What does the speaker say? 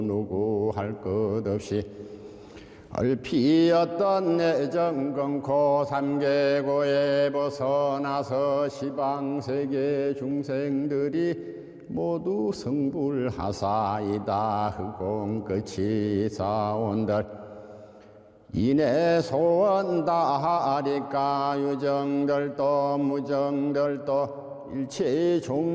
누구 할 것 없이 얼피었던 내정 끊고 삼계고에 벗어나서 시방세계 중생들이 모두 성불하사이다. 흑공 끝이 사온들 이내 소원 다하리까 유정들도 무정들도 일체 종